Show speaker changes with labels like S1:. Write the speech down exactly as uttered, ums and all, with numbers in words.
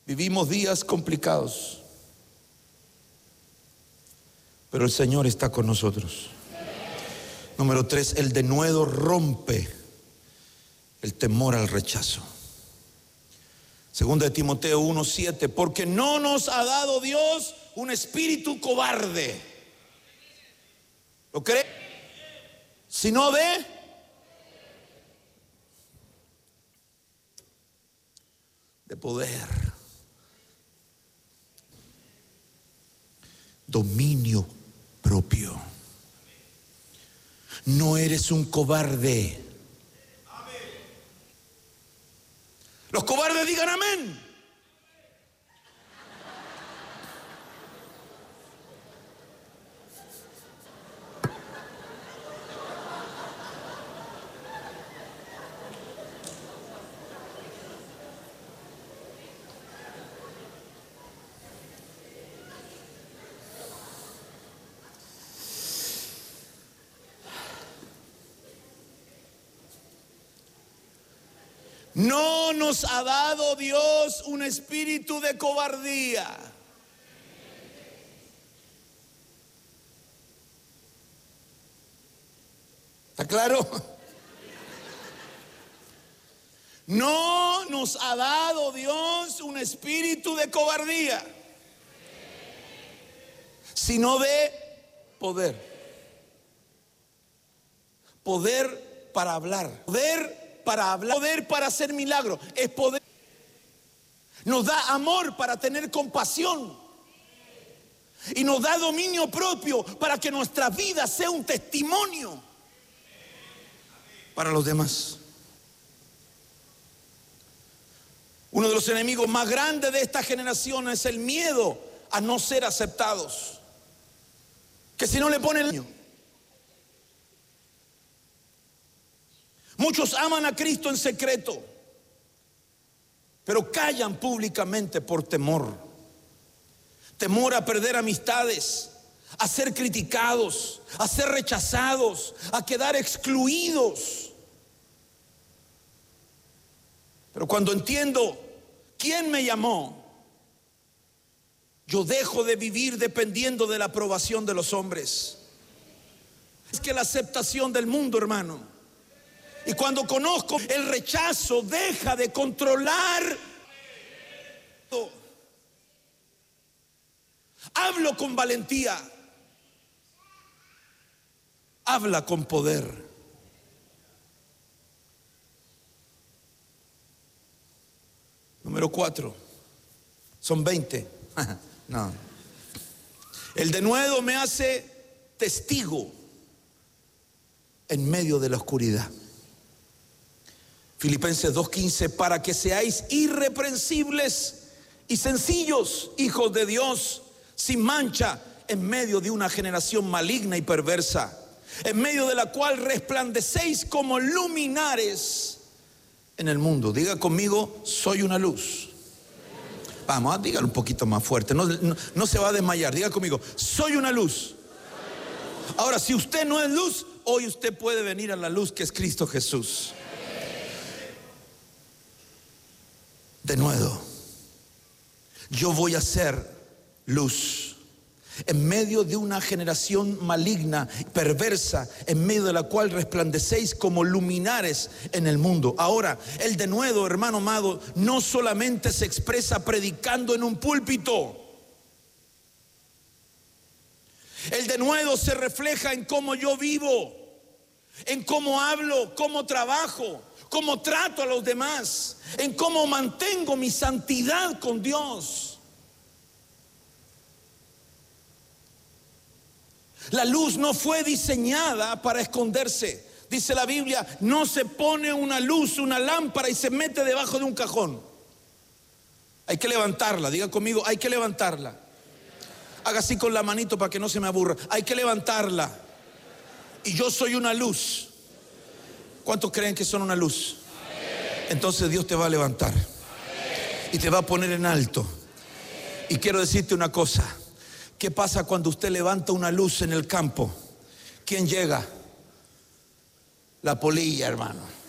S1: Vivimos días complicados, pero el Señor está con nosotros. Número tres, el denuedo rompe el temor al rechazo. Segunda de Timoteo uno siete, porque no nos ha dado Dios un espíritu cobarde. ¿Lo cree? Sino de de poder, dominio propio. No eres un cobarde. Los cobardes digan amén. No nos ha dado Dios un espíritu de cobardía. ¿Está claro? No nos ha dado Dios un espíritu de cobardía, sino de poder. Poder para hablar. Poder para hablar, poder para hacer milagros, es poder. Nos da amor para tener compasión y nos da dominio propio para que nuestra vida sea un testimonio para los demás. Uno de los enemigos más grandes de esta generación es el miedo a no ser aceptados, que si no le ponen el niño. Muchos aman a Cristo en secreto, pero callan públicamente por temor. Temor a perder amistades, a ser criticados, a ser rechazados, a quedar excluidos. Pero cuando entiendo quién me llamó, yo dejo de vivir dependiendo de la aprobación de los hombres. Es que la aceptación del mundo, hermano. Y cuando conozco el rechazo, deja de controlar. Hablo con valentía. Habla con poder. Número cuatro. Son veinte. No. El denuedo me hace testigo en medio de la oscuridad. Filipenses dos quince, para que seáis irreprensibles y sencillos, hijos de Dios, sin mancha, en medio de una generación maligna y perversa, en medio de la cual resplandecéis como luminares en el mundo. Diga conmigo, soy una luz. Vamos, dígalo un poquito más fuerte, no, no, no se va a desmayar. Diga conmigo, soy una luz. Ahora, si usted no es luz, hoy usted puede venir a la luz que es Cristo Jesús. De nuevo, yo voy a ser luz en medio de una generación maligna, perversa, en medio de la cual resplandecéis como luminares en el mundo. Ahora, el denuedo, hermano amado, no solamente se expresa predicando en un púlpito. El denuedo se refleja en cómo yo vivo, en cómo hablo, cómo trabajo, cómo trato a los demás, en cómo mantengo mi santidad con Dios. La luz no fue diseñada para esconderse. Dice la Biblia, no se pone una luz, una lámpara y se mete debajo de un cajón. Hay que levantarla, diga conmigo, hay que levantarla. Haga así con la manito para que no se me aburra. Hay que levantarla. Y yo soy una luz. ¿Cuántos creen que son una luz? Entonces Dios te va a levantar y te va a poner en alto. Y quiero decirte una cosa. ¿Qué pasa cuando usted levanta una luz en el campo? ¿Quién llega? La polilla, hermano.